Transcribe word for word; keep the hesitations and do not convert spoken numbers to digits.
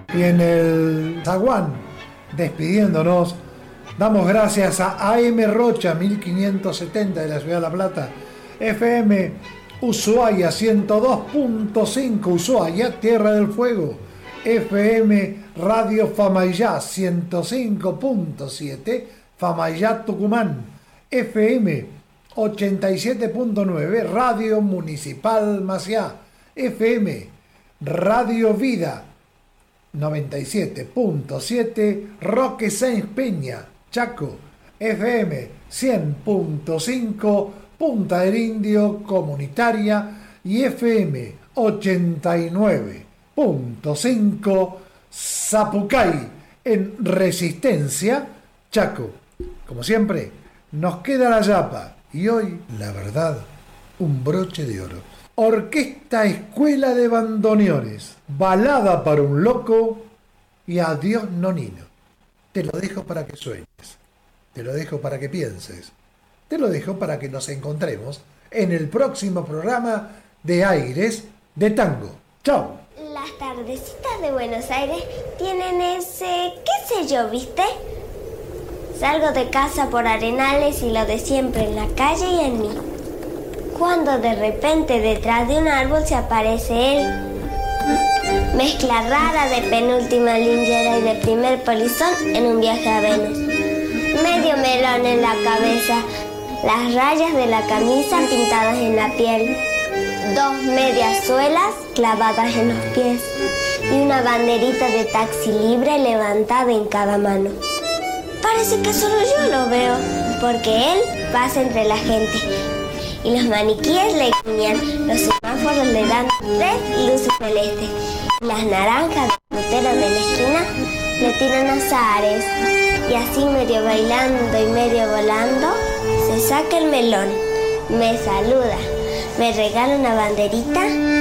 Y en el zaguán, despidiéndonos, damos gracias a A M Rocha mil quinientos setenta de la Ciudad de La Plata, F M Ushuaia ciento dos punto cinco Ushuaia, Tierra del Fuego, F M Radio Famaillá ciento cinco punto siete Famaillá, Tucumán, F M ochenta y siete punto nueve Radio Municipal Maciá, F M Radio Vida noventa y siete punto siete Roque Sáenz Peña, Chaco, F M cien punto cinco Punta del Indio Comunitaria y F M ochenta y nueve punto cinco Zapucay en Resistencia, Chaco. Como siempre, nos queda la yapa y hoy, la verdad, un broche de oro. Orquesta Escuela de Bandoneones, Balada para un Loco y Adiós Nonino. Te lo dejo para que sueñes, te lo dejo para que pienses, te lo dejo para que nos encontremos en el próximo programa de Aires de Tango. ¡Chao! Las tardecitas de Buenos Aires tienen ese, qué sé yo, ¿viste? Salgo de casa por Arenales y lo de siempre en la calle y en mí. Cuando de repente detrás de un árbol se aparece él. Mezcla rara de penúltima lingera y de primer polizón en un viaje a Venus. Medio melón en la cabeza, las rayas de la camisa pintadas en la piel, dos medias suelas clavadas en los pies y una banderita de taxi libre levantada en cada mano. Parece que solo yo lo veo, porque él pasa entre la gente y los maniquíes le guiñan, los semáforos le dan tres luces celestes y las naranjas de fruteros de la esquina le tiran azares y así medio bailando y medio volando se saca el melón, me saluda, me regala una banderita